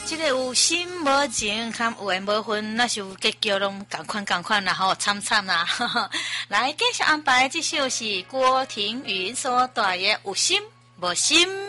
这个有心无情，含有缘无分，那是结局拢共款啦吼，惨惨啦。来继续安排，这首是郭庭云所带的《有心无心》。